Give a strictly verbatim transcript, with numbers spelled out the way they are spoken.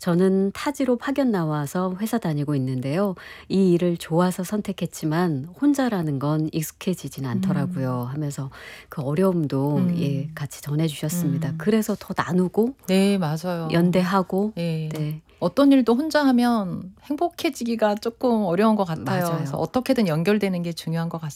저는 타지로 파견 나와서 회사 다니고 있는데요. 이 일을 좋아서 선택했지만 혼자라는 건 익숙해지진 음. 않더라고요. 하면서 그 어려움도 예 음. 같이 전해 주셨습니다. 음. 그래서 더 나누고 네 맞아요. 연대하고 예. 네. 어떤 일도 혼자 하면 행복해지기가 쪼끔 어려운 것 같아요. 그래서 맞아요. 어떻게든 연결되는 게 중요한 것 같습